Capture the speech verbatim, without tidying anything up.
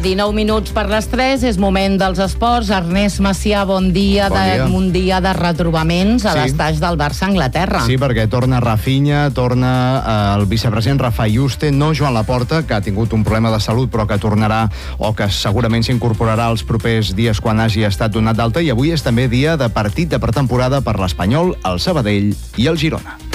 dinou minuts per les tres, és moment dels esports. Ernest Macià, bon dia. Bon de, dia. Un dia de retrobaments a Sí. l'estaix del Barça a Anglaterra. Sí, perquè torna Rafinha, torna eh, el vicepresident Rafa Yuste, no Joan Laporta, que ha tingut un problema de salut però que tornarà o que segurament s'incorporarà els propers dies quan hagi estat donat d'alta, i avui és també dia de partit de pretemporada per l'Espanyol, el Sabadell i el Girona.